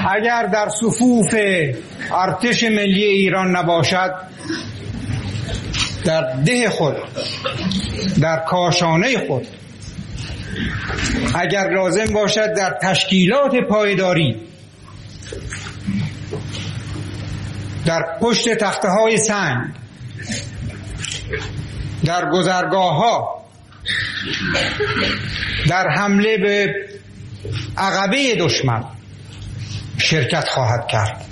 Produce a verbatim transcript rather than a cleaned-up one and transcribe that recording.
اگر در صفوف ارتش ملی ایران نباشد، در ده خود، در کاشانه خود، اگر لازم باشد در تشکیلات پایداری، در پشت تخته های سنگ، در گذرگاه ها، در حمله به عقبه دشمن شرکت خواهد کرد.